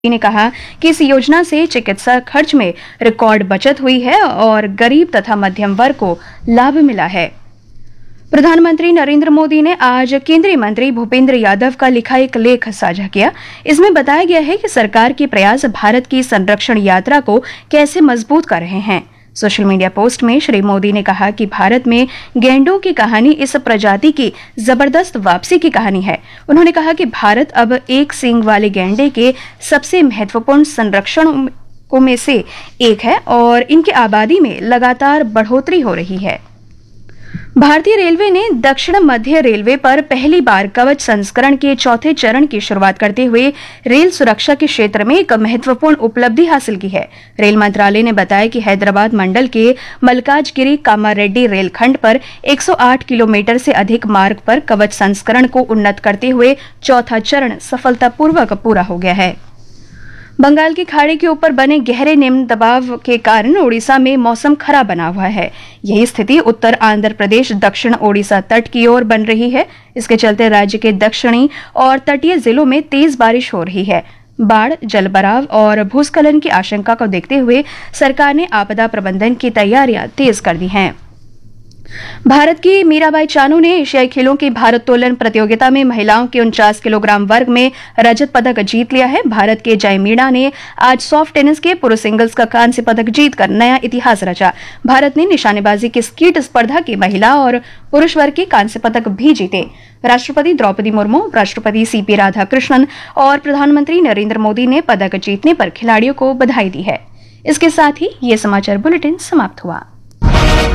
ने कहा कि इस योजना से चिकित्सा खर्च में रिकॉर्ड बचत हुई है और गरीब तथा मध्यम वर्ग को लाभ मिला है। प्रधानमंत्री नरेंद्र मोदी ने आज केंद्रीय मंत्री भूपेंद्र यादव का लिखा एक लेख साझा किया। इसमें बताया गया है कि सरकार के प्रयास भारत की संरक्षण यात्रा को कैसे मजबूत कर रहे हैं। सोशल मीडिया पोस्ट में श्री मोदी ने कहा कि भारत में गैंडों की कहानी इस प्रजाति की जबरदस्त वापसी की कहानी है। उन्होंने कहा कि भारत अब एक सींग वाले गैंडे के सबसे महत्वपूर्ण संरक्षणों में से एक है और इनकी आबादी में लगातार बढ़ोतरी हो रही है। भारतीय रेलवे ने दक्षिण मध्य रेलवे पर पहली बार कवच संस्करण के चौथे चरण की शुरुआत करते हुए रेल सुरक्षा के क्षेत्र में एक महत्वपूर्ण उपलब्धि हासिल की है। रेल मंत्रालय ने बताया कि हैदराबाद मंडल के मल्काजगिरी कामारेड्डी रेलखंड पर 108 किलोमीटर से अधिक मार्ग पर कवच संस्करण को उन्नत करते हुए चौथा चरण सफलतापूर्वक पूरा हो गया है। बंगाल की खाड़ी के ऊपर बने गहरे निम्न दबाव के कारण ओडिशा में मौसम खराब बना हुआ है। यही स्थिति उत्तर आंध्र प्रदेश दक्षिण ओडिशा तट की ओर बन रही है। इसके चलते राज्य के दक्षिणी और तटीय जिलों में तेज बारिश हो रही है। बाढ़, जलभराव और भूस्खलन की आशंका को देखते हुए सरकार ने आपदा प्रबंधन की तैयारियां तेज कर दी हैं। भारत की मीराबाई चानू ने एशियाई खेलों की भारोत्तोलन प्रतियोगिता में महिलाओं के 49 किलोग्राम वर्ग में रजत पदक जीत लिया है। भारत के जय मीणा ने आज सॉफ्ट टेनिस के पुरुष सिंगल्स का कांस्य पदक जीतकर नया इतिहास रचा। भारत ने निशानेबाजी की स्कीट स्पर्धा की महिला और पुरुष वर्ग के कांस्य पदक भी जीते। राष्ट्रपति द्रौपदी मुर्मू, उपराष्ट्रपति सीपी राधाकृष्णन और प्रधानमंत्री नरेंद्र मोदी ने पदक जीतने पर खिलाड़ियों को बधाई दी है। इसके साथ ही ये समाचार बुलेटिन समाप्त हुआ।